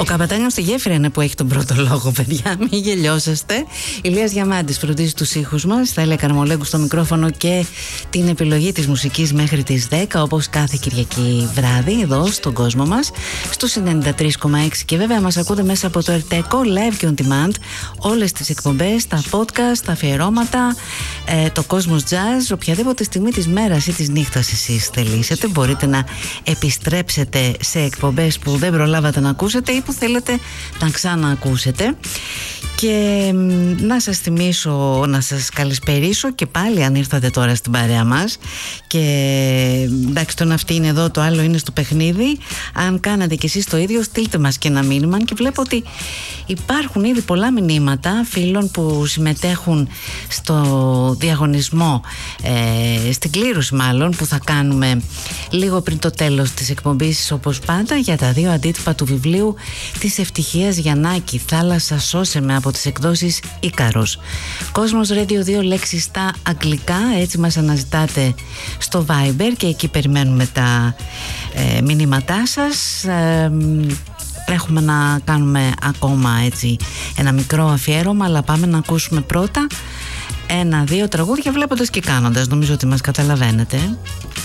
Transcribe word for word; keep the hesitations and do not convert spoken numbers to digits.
Καπετάνιος στη γέφυρα είναι που έχει τον πρώτο λόγο, παιδιά. Μην γελιόσαστε. Ηλίας Διαμάντης φροντίζει τους ήχους μας. Στέλλα Καρμολέγκου στο μικρόφωνο και την επιλογή της μουσικής μέχρι τις δέκα, όπως κάθε Κυριακή βράδυ, εδώ στον κόσμο μας, στους ενενήντα τρία κόμμα έξι. Και βέβαια μας ακούτε μέσα από το Ερτέκο, live και on demand. Όλες τις εκπομπές, τα podcast, τα αφιερώματα, ε, το Cosmos Jazz, οποιαδήποτε στιγμή της μέρας ή της νύχτας εσείς θελήσετε. Μπορείτε να επιστρέψετε σε εκπομπές που δεν προλάβατε να ακούσετε ή που θέλετε να ξαναακούσετε. Και να σας θυμίσω, να σας καλησπερίσω και πάλι αν ήρθατε τώρα στην παρέα μας. Και εντάξει, το ένα αυτή είναι εδώ, το άλλο είναι στο παιχνίδι. Αν κάνατε κι εσείς το ίδιο, στείλτε μας και ένα μήνυμα. Και βλέπω ότι υπάρχουν ήδη πολλά μηνύματα φίλων που συμμετέχουν στο διαγωνισμό, ε, στην κλήρωση μάλλον, που θα κάνουμε λίγο πριν το τέλος της εκπομπής, όπως πάντα, για τα δύο αντίτυπα του βιβλίου της Ευτυχίας Γιαννάκη, «Θάλασσα σώσε με», από τις εκδόσεις Ίκαρος. Cosmos Radio, δύο λέξεις στα αγγλικά, έτσι μας αναζητάτε στο Viber και εκεί περιμένουμε τα ε, μηνύματά σας. Ε, έχουμε να κάνουμε ακόμα έτσι ένα μικρό αφιέρωμα, αλλά πάμε να ακούσουμε πρώτα ένα-δύο τραγούδια βλέποντας και κάνοντας. Νομίζω ότι μας καταλαβαίνετε.